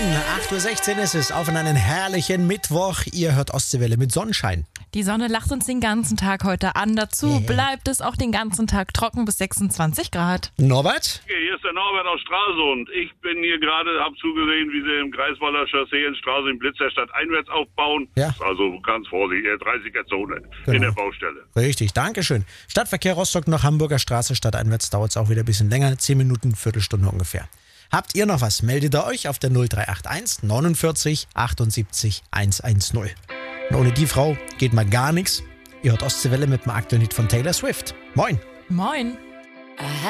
8:16 Uhr ist es, auf in einen herrlichen Mittwoch. Ihr hört Ostseewelle mit Sonnenschein. Die Sonne lacht uns den ganzen Tag heute an. Dazu bleibt es auch den ganzen Tag trocken bis 26 Grad. Norbert? Hier ist der Norbert aus Stralsund. Ich bin hier gerade, hab zugesehen, wie sie im Greifswalder Chaussee in Stralsund Blitz der Stadt einwärts aufbauen. Ja. Also ganz vorsichtig, 30er-Zone in der Baustelle. Richtig, Dankeschön. Stadtverkehr Rostock nach Hamburger Straße, stadteinwärts dauert es auch wieder ein bisschen länger, 10 Minuten, Viertelstunde ungefähr. Habt ihr noch was? Meldet ihr euch auf der 0381 49 78 110. Und ohne die Frau geht mal gar nichts. Ihr hört Ostseewelle mit dem aktuellen Lied von Taylor Swift. Moin! Moin!